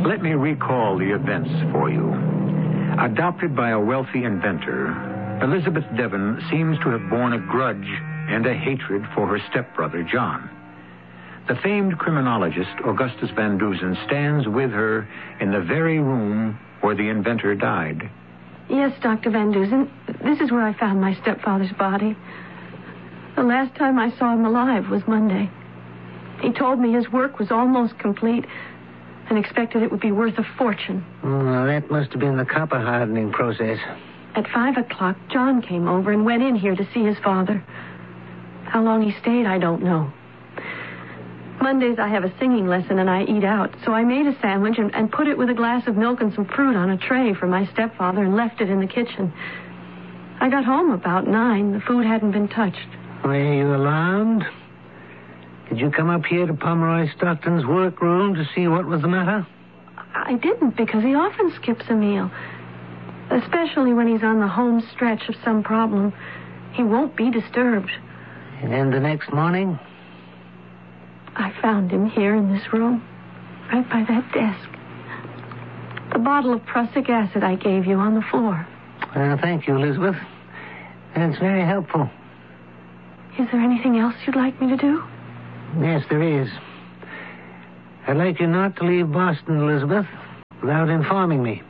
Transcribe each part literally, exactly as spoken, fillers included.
Let me recall the events for you. Adopted by a wealthy inventor, Elizabeth Devon seems to have borne a grudge and a hatred for her stepbrother, John. The famed criminologist, Augustus Van Dusen, stands with her in the very room where the inventor died. Yes, Doctor Van Dusen. This is where I found my stepfather's body. The last time I saw him alive was Monday. He told me his work was almost complete and expected it would be worth a fortune. Oh, that must have been the copper hardening process. At five o'clock, John came over and went in here to see his father. How long he stayed, I don't know. Mondays I have a singing lesson and I eat out, so I made a sandwich and, and put it with a glass of milk and some fruit on a tray for my stepfather and left it in the kitchen. I got home about nine. The food hadn't been touched. Were you alarmed? Did you come up here to Pomeroy Stockton's workroom to see what was the matter? I didn't, because he often skips a meal. Especially when he's on the home stretch of some problem. He won't be disturbed. And then the next morning? I found him here in this room, right by that desk. The bottle of prussic acid I gave you on the floor. Well, thank you, Elizabeth. That's very helpful. Is there anything else you'd like me to do? Yes, there is. I'd like you not to leave Boston, Elizabeth, without informing me.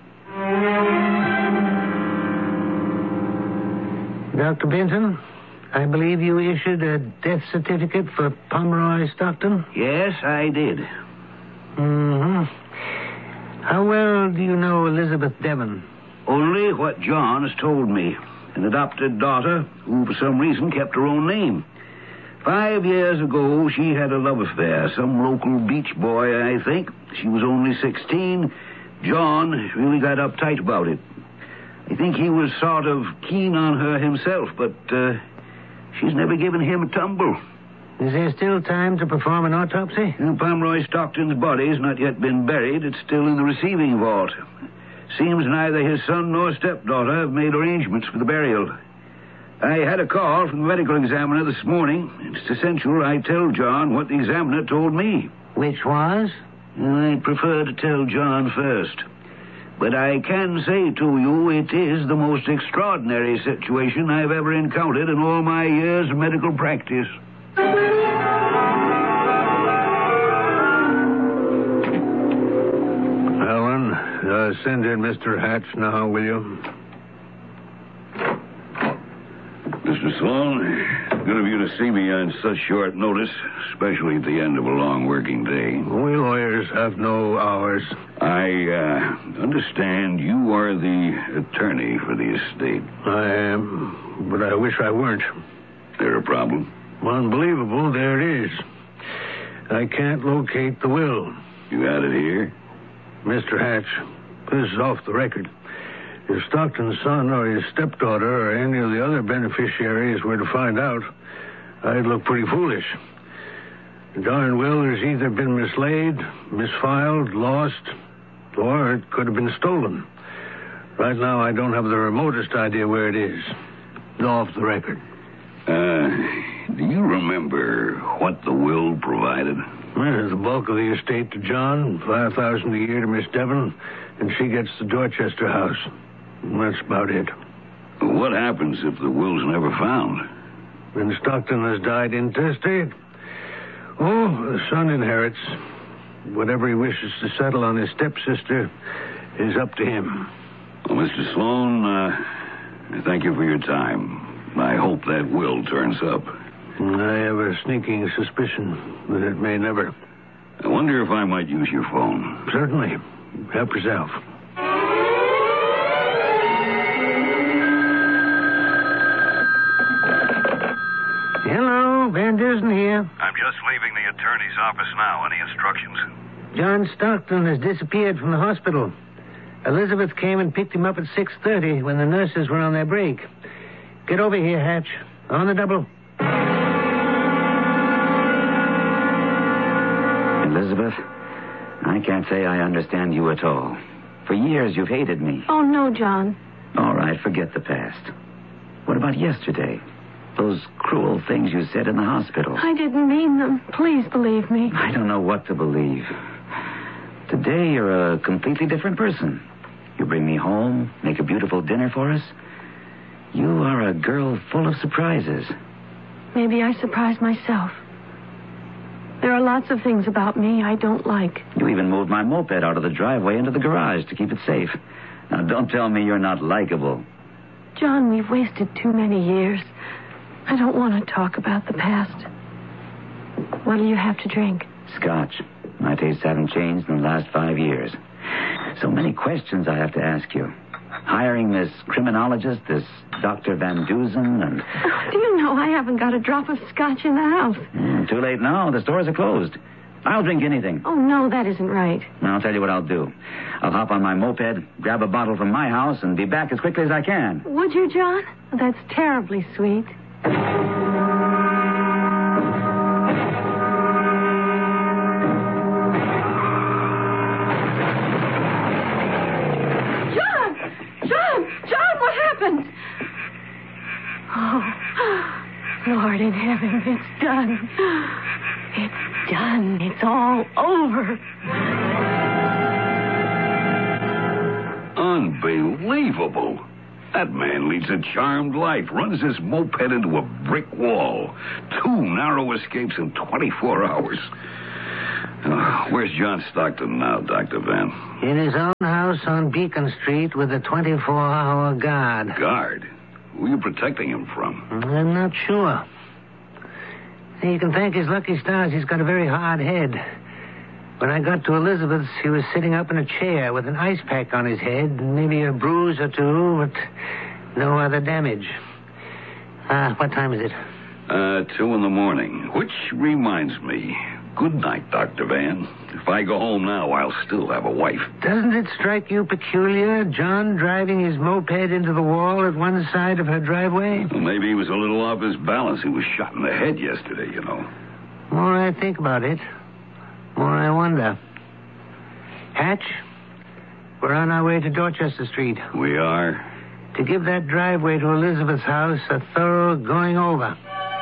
Doctor Benton, I believe you issued a death certificate for Pomeroy Stockton? Yes, I did. Mm-hmm. How well do you know Elizabeth Devon? Only what John has told me. An adopted daughter who, for some reason, kept her own name. Five years ago, she had a love affair. Some local beach boy, I think. She was only sixteen. John really got uptight about it. I think he was sort of keen on her himself, but uh, she's never given him a tumble. Is there still time to perform an autopsy? Well, Pomeroy Stockton's body has not yet been buried. It's still in the receiving vault. Seems neither his son nor stepdaughter have made arrangements for the burial. I had a call from the medical examiner this morning. It's essential I tell John what the examiner told me. Which was? I prefer to tell John first. But I can say to you it is the most extraordinary situation I've ever encountered in all my years of medical practice. Ellen, uh, send in Mister Hatch now, will you? Mister Sloan, good of you to see me on such short notice, especially at the end of a long working day. We lawyers have no hours. I uh, understand you are the attorney for the estate. I am, but I wish I weren't. There a problem? Unbelievable, there it is. I can't locate the will. You got it here? Mister Hatch, this is off the record. If Stockton's son or his stepdaughter or any of the other beneficiaries were to find out, I'd look pretty foolish. The darn will has either been mislaid, misfiled, lost, or it could have been stolen. Right now, I don't have the remotest idea where it is. Off the record. Uh, do you remember what the will provided? Well, the bulk of the estate to John, five thousand a year to Miss Devon, and she gets the Dorchester house. That's about it. What happens if the will's never found? When Stockton has died intestate, oh, the son inherits. Whatever he wishes to settle on his stepsister is up to him. Well, Mister Sloan, uh, thank you for your time. I hope that will turns up. I have a sneaking suspicion that it may never. I wonder if I might use your phone. Certainly. Help yourself. Hello, Van Dusen here. I'm just leaving the attorney's office now. Any instructions? John Stockton has disappeared from the hospital. Elizabeth came and picked him up at six thirty when the nurses were on their break. Get over here, Hatch. On the double. Elizabeth, I can't say I understand you at all. For years, you've hated me. Oh, no, John. All right, forget the past. What about yesterday? Those cruel things you said in the hospital. I didn't mean them. Please believe me. I don't know what to believe. Today, you're a completely different person. You bring me home, make a beautiful dinner for us. You are a girl full of surprises. Maybe I surprise myself. There are lots of things about me I don't like. You even moved my moped out of the driveway into the garage to keep it safe. Now, don't tell me you're not likable. John, we've wasted too many years. I don't want to talk about the past. What'll you have to drink? Scotch. My tastes haven't changed in the last five years. So many questions I have to ask you. Hiring this criminologist, this Doctor Van Dusen, and... Oh, do you know I haven't got a drop of scotch in the house? Mm, too late now. The stores are closed. I'll drink anything. Oh, no, that isn't right. Now, I'll tell you what I'll do. I'll hop on my moped, grab a bottle from my house, and be back as quickly as I can. Would you, John? That's terribly sweet. Lord in heaven, it's done. It's done. It's all over. Unbelievable. That man leads a charmed life, runs his moped into a brick wall. Two narrow escapes in twenty-four hours. Uh, where's John Stockton now, Doctor Van? In his own house on Beacon Street with a twenty-four hour guard. Guard? Who are you protecting him from? I'm not sure. You can thank his lucky stars he's got a very hard head. When I got to Elizabeth's, he was sitting up in a chair with an ice pack on his head, maybe a bruise or two, but no other damage. Ah, uh, what time is it? Uh, two in the morning. Which reminds me, good night, Doctor Van. If I go home now, I'll still have a wife. Doesn't it strike you peculiar, John driving his moped into the wall at one side of her driveway? Well, maybe he was a little off his balance. He was shot in the head yesterday, you know. The more I think about it, the more I wonder. Hatch, we're on our way to Dorchester Street. We are? To give that driveway to Elizabeth's house a thorough going over.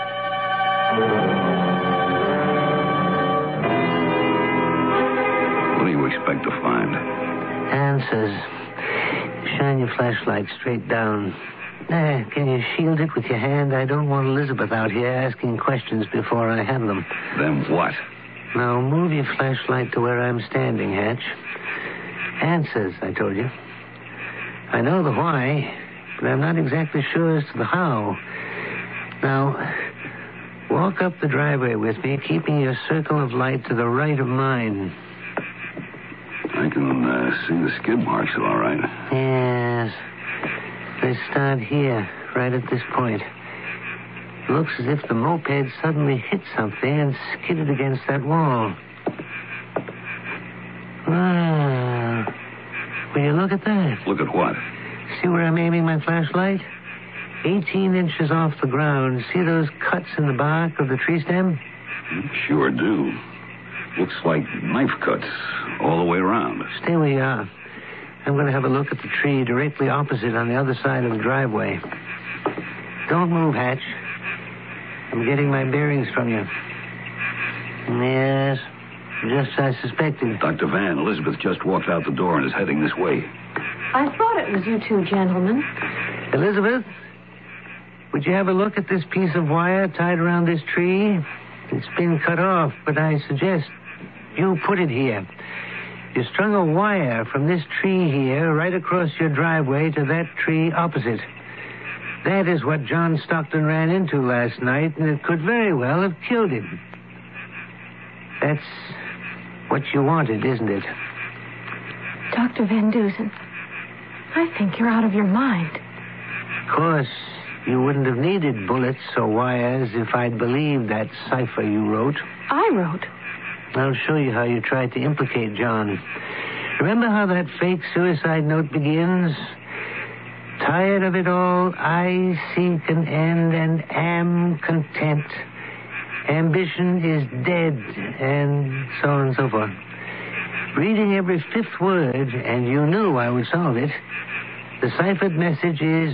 What do you expect to find? Answers. Shine your flashlight straight down. Eh, can you shield it with your hand? I don't want Elizabeth out here asking questions before I have them. Then what? Now, move your flashlight to where I'm standing, Hatch. Answers, I told you. I know the why, but I'm not exactly sure as to the how. Now, walk up the driveway with me, keeping your circle of light to the right of mine. I can uh, see the skid marks all right. Yes. Let's start here, right at this point. Looks as if the moped suddenly hit something and skidded against that wall. Ah. Will you look at that? Look at what? See where I'm aiming my flashlight? eighteen inches off the ground. See those cuts in the bark of the tree stem? Sure do. Looks like knife cuts all the way around. Stay where you are. I'm going to have a look at the tree directly opposite on the other side of the driveway. Don't move, Hatch. I'm getting my bearings from you. Yes, just as I suspected. Doctor Van, Elizabeth just walked out the door and is heading this way. I thought it was you two gentlemen. Elizabeth, would you have a look at this piece of wire tied around this tree? It's been cut off, but I suggest you put it here. You strung a wire from this tree here right across your driveway to that tree opposite. That is what John Stockton ran into last night, and it could very well have killed him. That's what you wanted, isn't it? Doctor Van Dusen, I think you're out of your mind. Of course, you wouldn't have needed bullets or wires if I'd believed that cipher you wrote. I wrote? I'll show you how you tried to implicate John. Remember how that fake suicide note begins? Tired of it all, I seek an end and am content. Ambition is dead, and so on and so forth. Reading every fifth word, and you knew I would solve it, the ciphered message is,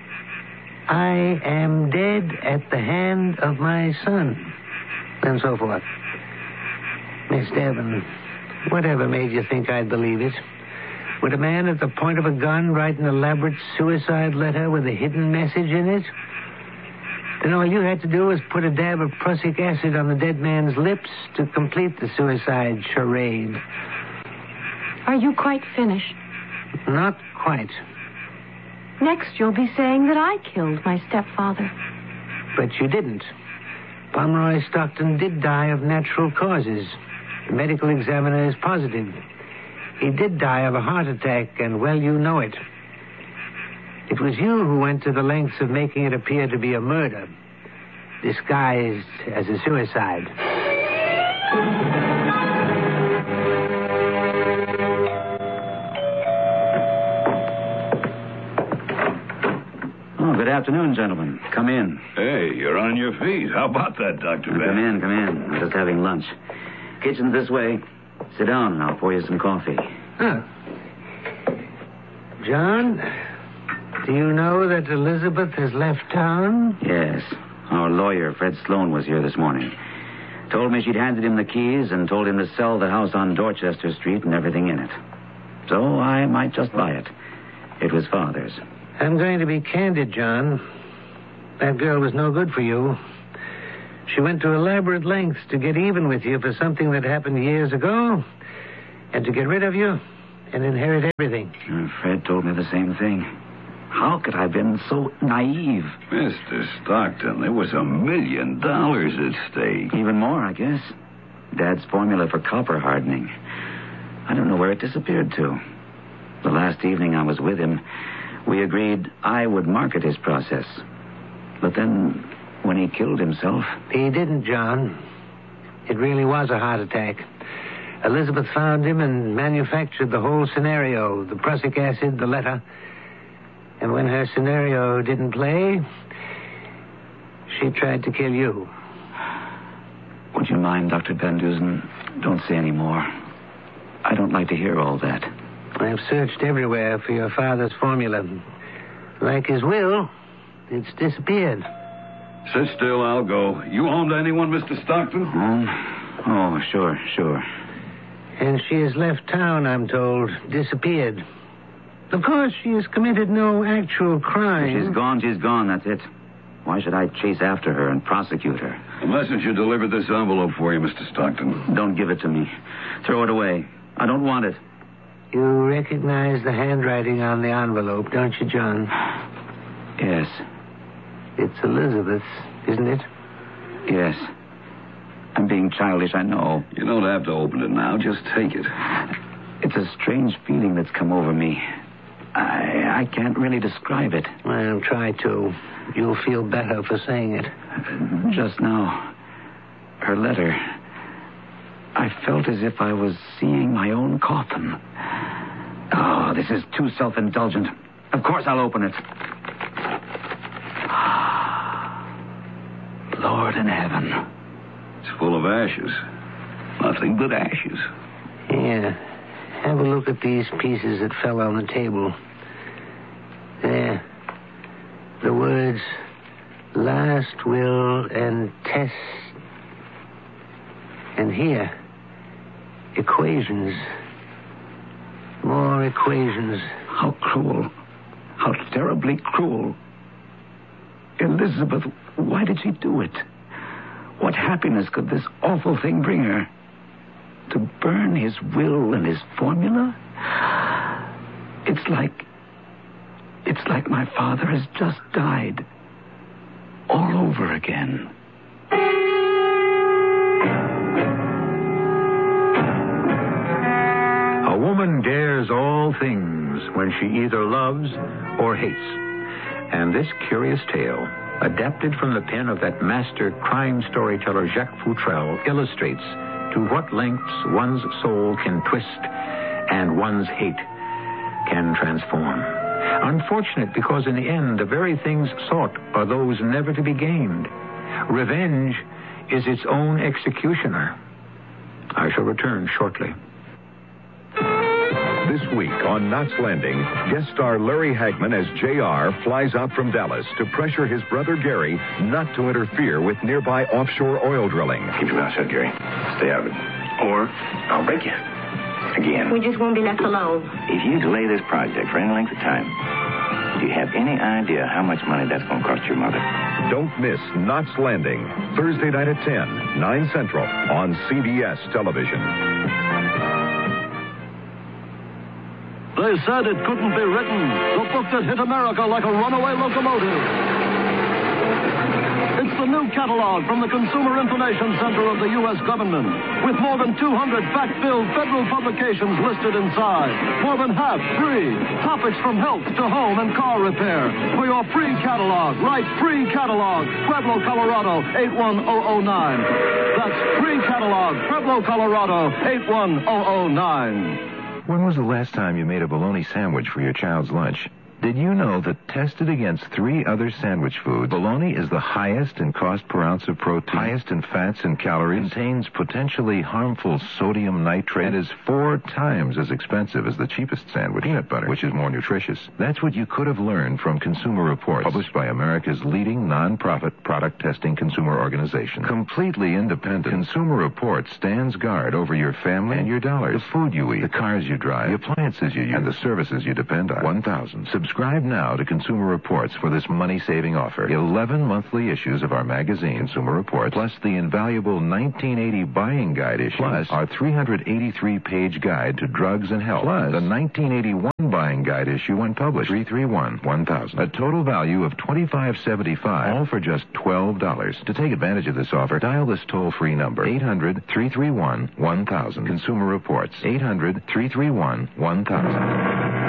I am dead at the hand of my son, and so forth. Miss Devon, Whatever made you think I'd believe it? Would a man at the point of a gun write an elaborate suicide letter with a hidden message in it? Then all you had to do was put a dab of prussic acid on the dead man's lips to complete the suicide charade. Are you quite finished? Not quite. Next, you'll be saying that I killed my stepfather. But you didn't. Pomeroy Stockton did die of natural causes. The medical examiner is positive. He did die of a heart attack, and, well, you know it. It was you who went to the lengths of making it appear to be a murder, disguised as a suicide. Oh, good afternoon, gentlemen. Come in. Hey, you're on your feet. How about that, Doctor Now, Ben? come in, come in. I'm just having lunch. Kitchen's this way. Sit down and I'll pour you some coffee. Huh. John, do you know that Elizabeth has left town? Yes. Our lawyer, Fred Sloan, was here this morning. Told me she'd handed him the keys and told him to sell the house on Dorchester Street and everything in it. So I might just buy it. It was Father's. I'm going to be candid, John. That girl was no good for you. She went to elaborate lengths to get even with you for something that happened years ago, and to get rid of you and inherit everything. Uh, Fred told me the same thing. How could I have been so naive? Mister Stockton, there was a million dollars at stake. Even more, I guess. Dad's formula for copper hardening. I don't know where it disappeared to. The last evening I was with him, we agreed I would market his process. But then, when he killed himself... He didn't, John. It really was a heart attack. Elizabeth found him and manufactured the whole scenario, the prussic acid, the letter. And when her scenario didn't play, she tried to kill you. Would you mind, Doctor Van Dusen? Don't say any more. I don't like to hear all that. I've searched everywhere for your father's formula. Like his will, it's disappeared. Sit still, I'll go. You home to anyone, Mister Stockton? Home? Oh, sure, sure. And she has left town, I'm told. Disappeared. Of course, she has committed no actual crime. If she's gone, she's gone, that's it. Why should I chase after her and prosecute her? The messenger delivered this envelope for you, Mister Stockton. Don't give it to me. Throw it away. I don't want it. You recognize the handwriting on the envelope, don't you, John? Yes. It's Elizabeth's, isn't it? Yes. I'm being childish, I know. You don't have to open it now. Just take it. It's a strange feeling that's come over me. I, I can't really describe it. Well, try to. You'll feel better for saying it. Just now, her letter... I felt as if I was seeing my own coffin. Oh, this is too self-indulgent. Of course I'll open it. Lord in heaven. It's full of ashes. Nothing but ashes. Yeah. Have a look at these pieces that fell on the table. There. The words, last will and test. And here, equations. More equations. How cruel. How terribly cruel. Elizabeth, why did she do it? What happiness could this awful thing bring her? To burn his will and his formula? It's like... It's like my father has just died. All over again. A woman dares all things when she either loves or hates. And this curious tale, adapted from the pen of that master crime storyteller Jacques Futrelle, illustrates to what lengths one's soul can twist and one's hate can transform. Unfortunate because in the end, the very things sought are those never to be gained. Revenge is its own executioner. I shall return shortly. This week on Knots Landing, guest star Larry Hagman as J R flies out from Dallas to pressure his brother Gary not to interfere with nearby offshore oil drilling. Keep your mouth shut, Gary. Stay out of it. Or I'll break you. Again. We just won't be left alone. If you delay this project for any length of time, do you have any idea how much money that's going to cost your mother? Don't miss Knots Landing, Thursday night at ten, nine Central, on C B S Television. They said it couldn't be written. The book that hit America like a runaway locomotive. It's the new catalog from the Consumer Information Center of the U S government, with more than two hundred fact-filled federal publications listed inside. More than half free. Topics from health to home and car repair. For your free catalog, write free catalog, Pueblo, Colorado, eight one zero zero nine. That's free catalog, Pueblo, Colorado, eight one zero zero nine. When was the last time you made a bologna sandwich for your child's lunch? Did you know that tested against three other sandwich foods, bologna is the highest in cost per ounce of protein, highest in fats and calories, contains potentially harmful sodium nitrate, and is four times as expensive as the cheapest sandwich, peanut butter, which is more nutritious. That's what you could have learned from Consumer Reports, published by America's leading non-profit product testing consumer organization. Completely independent, Consumer Reports stands guard over your family and your dollars, the food you eat, the cars you drive, the appliances you use, and the services you depend on. one thousand. Subscribe now to Consumer Reports for this money-saving offer. eleven monthly issues of our magazine, Consumer Reports, plus the invaluable nineteen eighty buying guide issue, plus our three hundred eighty-three page guide to drugs and health, plus the nineteen eighty-one buying guide issue when published, three three one, one thousand. A total value of twenty-five seventy-five, all for just twelve dollars. To take advantage of this offer, dial this toll-free number, eight hundred, three three one, one thousand. Consumer Reports, eight hundred, three three one, one thousand.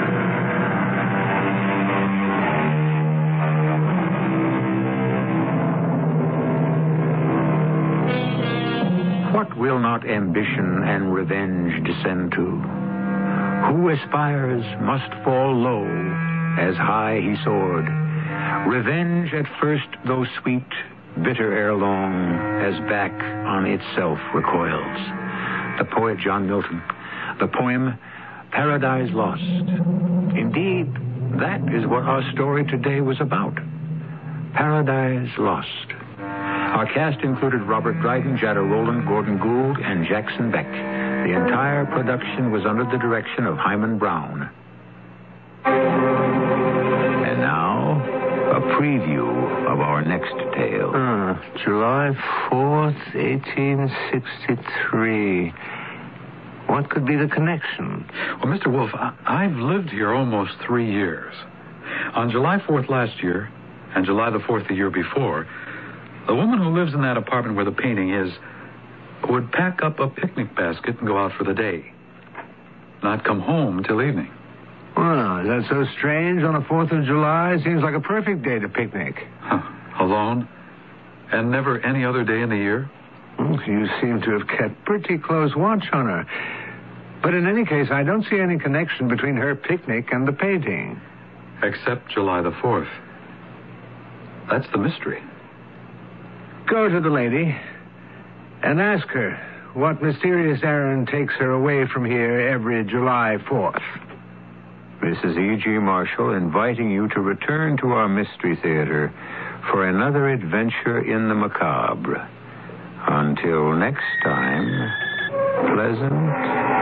What will not ambition and revenge descend to? Who aspires must fall low, as high he soared. Revenge at first, though sweet, bitter ere long, as back on itself recoils. The poet John Milton. The poem Paradise Lost. Indeed, that is what our story today was about. Paradise Lost. Our cast included Robert Dryden, Jada Rowland, Gordon Gould, and Jackson Beck. The entire production was under the direction of Hyman Brown. And now, a preview of our next tale. Uh, July fourth, eighteen sixty-three. What could be the connection? Well, Mister Wolf, I- I've lived here almost three years. On July fourth last year, and July the fourth the year before, the woman who lives in that apartment where the painting is would pack up a picnic basket and go out for the day. Not come home till evening. Well, is that so strange on the fourth of July? Seems like a perfect day to picnic. Huh. Alone? And never any other day in the year? Well, you seem to have kept pretty close watch on her. But in any case, I don't see any connection between her picnic and the painting. Except July the fourth. That's the mystery. Go to the lady and ask her what mysterious errand takes her away from here every July fourth. This is E G. Marshall inviting you to return to our Mystery Theater for another adventure in the macabre. Until next time, pleasant